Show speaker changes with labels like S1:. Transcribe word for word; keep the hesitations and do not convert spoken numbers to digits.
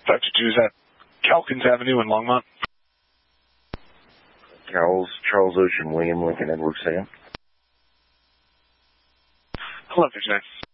S1: five two two, is that Calkins Avenue in Longmont?
S2: Charles, Charles Ocean, William Lincoln, Edward Sam.
S1: eleven fifty-nine.